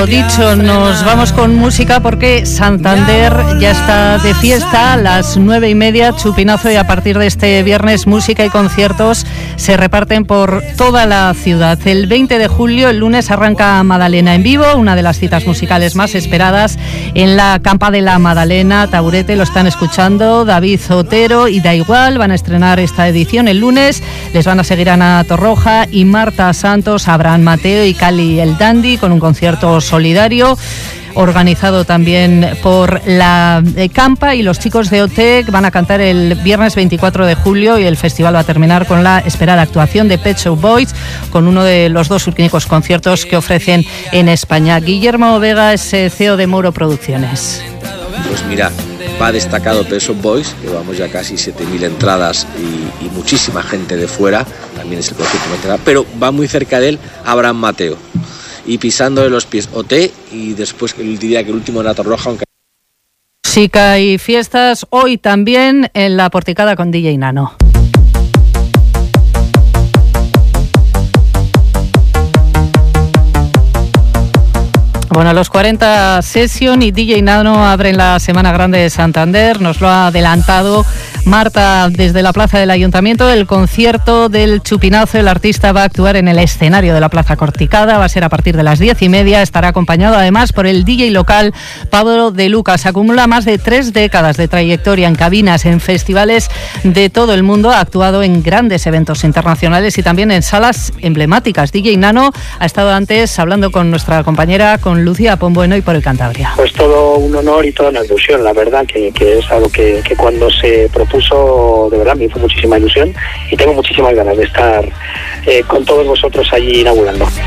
Lo dicho, nos vamos con música porque Santander ya está de fiesta a las 9:30, chupinazo, y a partir de este viernes música y conciertos se reparten por toda la ciudad. El 20 de julio, el lunes, arranca Madalena en vivo, una de las citas musicales más esperadas en la Campa de la Madalena. Taburete, lo están escuchando, David Otero y Da Igual van a estrenar esta edición el lunes. Les van a seguir Ana Torroja y Marta Santos, Abraham Mateo y Cali el Dandy, con un concierto solidario organizado también por la Campa, y los chicos de OT van a cantar el viernes 24 de julio, y el festival va a terminar con la esperada actuación de Pet Shop Boys, con uno de los dos únicos conciertos que ofrecen en España. Guillermo Vega es CEO de Moro Producciones. Pues mira, va destacado Pet Shop Boys, que vamos ya casi 7.000 entradas y muchísima gente de fuera, también es el concierto que entrará, pero va muy cerca de él Abraham Mateo. Y pisándole los pies OT, y después diría que el último Ana Torroja, aunque... Música y fiestas hoy también en la Porticada con DJ Nano. Bueno, los 40 Session y DJ Nano abren la Semana Grande de Santander. Nos lo ha adelantado Marta desde la Plaza del Ayuntamiento. El concierto del chupinazo, el artista va a actuar en el escenario de la Plaza Corticada. Va a ser a partir de las 10:30. Estará acompañado además por el DJ local Pablo de Lucas. Acumula más de 3 décadas de trayectoria en cabinas, en festivales de todo el mundo. Ha actuado en grandes eventos internacionales y también en salas emblemáticas. DJ Nano ha estado antes hablando con nuestra compañera, con Lucía Pombueno, y por el Cantabria. Pues todo un honor y toda una ilusión, la verdad, que es algo que cuando se propuso, de verdad me hizo muchísima ilusión, y tengo muchísimas ganas de estar con todos vosotros allí inaugurando.